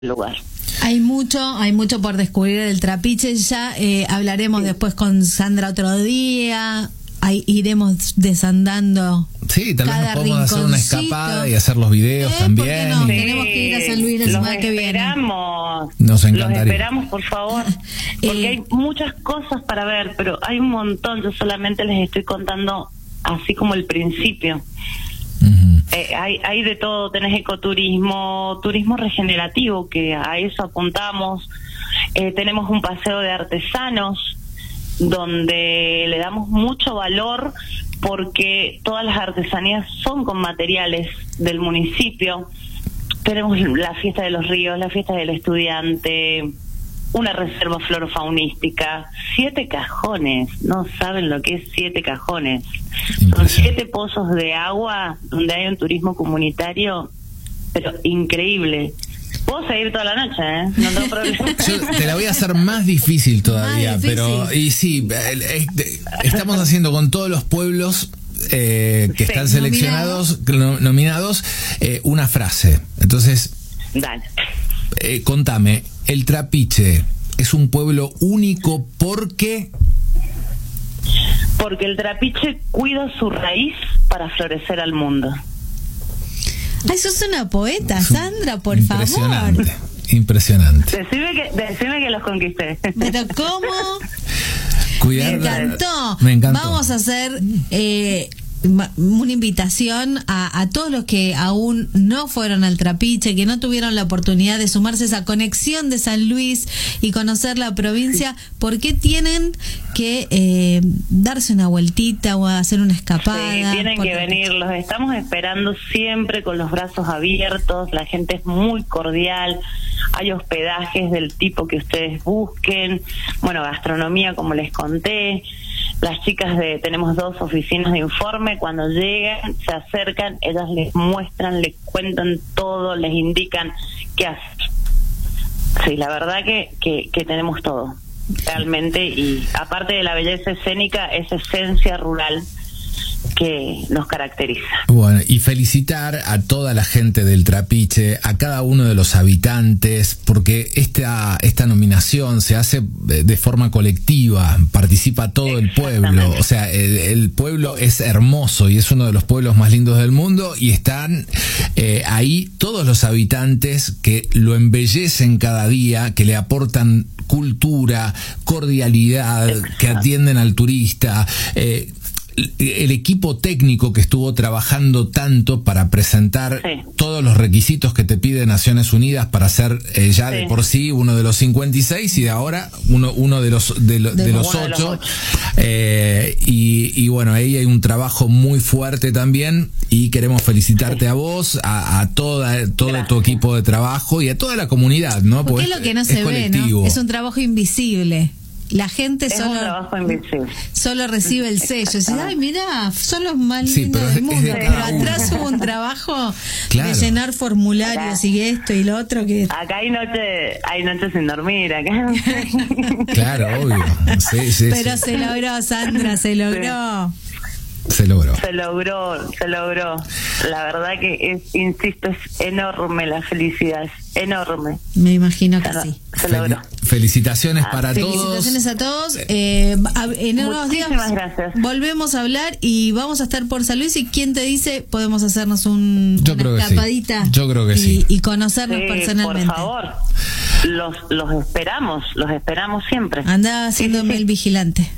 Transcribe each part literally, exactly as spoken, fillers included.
lugar. Hay mucho, hay mucho por descubrir del Trapiche. Ya eh, hablaremos sí. después con Sandra otro día. Ahí iremos desandando. Sí, tal vez cada nos podemos hacer una escapada y hacer los videos eh, también. No? Y... Tenemos que ir a San Luis la semana que viene. Esperamos. Nos encantaría. Los esperamos, por favor. Porque eh, hay muchas cosas para ver, pero hay un montón. Yo solamente les estoy contando así como el principio. Eh, hay, hay de todo, tenés ecoturismo, turismo regenerativo, que a eso apuntamos. Eh, tenemos un paseo de artesanos, donde le damos mucho valor porque todas las artesanías son con materiales del municipio. Tenemos la fiesta de los ríos, la fiesta del estudiante, una reserva florofaunística, siete cajones, no saben lo que es siete cajones. Son siete pozos de agua donde hay un turismo comunitario, pero increíble. Puedo seguir toda la noche, ¿eh? No tengo problema. Yo te la voy a hacer más difícil todavía, más difícil. Pero y sí, estamos haciendo con todos los pueblos eh, que sí, están seleccionados, nominados, nominados eh, una frase. Entonces, dale. Eh, contame, el Trapiche es un pueblo único porque... Porque el Trapiche cuida su raíz para florecer al mundo. Ay, sos una poeta, Sandra, por impresionante, favor. Impresionante. Decime que, decime que los conquisté. Pero ¿cómo? Cuidar, me encantó. Me encantó. Vamos a hacer eh, una invitación a, a todos los que aún no fueron al Trapiche, que no tuvieron la oportunidad de sumarse a esa conexión de San Luis y conocer la provincia. Sí. ¿Por qué tienen que eh, darse una vueltita o hacer una escapada? Sí, tienen que venir, los estamos esperando siempre con los brazos abiertos, la gente es muy cordial, hay hospedajes del tipo que ustedes busquen, bueno, gastronomía como les conté. Las chicas de, tenemos dos oficinas de informe, cuando llegan, se acercan, ellas les muestran, les cuentan todo, les indican qué hacer. Sí, la verdad que, que, que tenemos todo, realmente, y aparte de la belleza escénica, es esencia rural que nos caracteriza. Bueno, y felicitar a toda la gente del Trapiche, a cada uno de los habitantes, porque esta esta nominación se hace de forma colectiva, participa todo el pueblo, o sea, el, el pueblo es hermoso y es uno de los pueblos más lindos del mundo, y están eh, ahí todos los habitantes que lo embellecen cada día, que le aportan cultura, cordialidad, exacto, que atienden al turista, eh, el equipo técnico que estuvo trabajando tanto para presentar sí. todos los requisitos que te pide Naciones Unidas para ser eh, ya sí. de por sí uno de los cincuenta y seis y de ahora uno uno de los de, lo, de, de los ocho, eh, y, y bueno, ahí hay un trabajo muy fuerte también, y queremos felicitarte sí. a vos, a, a toda todo Gracias. tu equipo de trabajo y a toda la comunidad, ¿no? Porque, Porque es lo que no se ve, ¿no? Es un trabajo invisible. La gente es solo, solo recibe el sello. Dice, ay, mirá, son los más lindos sí, del mundo. De pero atrás hubo un trabajo claro. de llenar formularios acá, y esto y lo otro. que Acá hay noche, hay noches sin dormir. Acá. Claro, obvio. Sí, sí, pero sí. se logró, Sandra, se logró. Sí. Se logró. Se logró, se logró. La verdad que es, insisto, es enorme la felicidad, es enorme. Me imagino que se sí. Se logró. Felicitaciones ah, para felicitaciones todos. a todos. Eh, en unos días gracias. volvemos a hablar y vamos a estar por San Luis. Y quién te dice, podemos hacernos un, Yo una creo escapadita. Que sí. Yo creo que y, sí. Y conocernos sí, personalmente. Por favor. Los, los esperamos, los esperamos siempre. Anda haciéndome sí, sí, sí. el vigilante.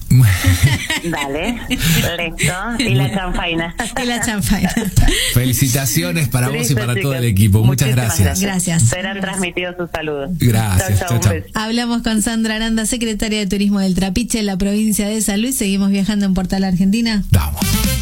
Dale, listo. Y la chanfaina. Y la chanfaina. Felicitaciones para vos listo, y para chicos. todo el equipo. Muchas Muchísimas gracias. Gracias. Serán transmitidos sus saludos. Gracias. Chau, chau. Chau, chau. Hablamos con Sandra Aranda, secretaria de Turismo del Trapiche en la provincia de San Luis. Seguimos viajando en Portal Argentina. Vamos.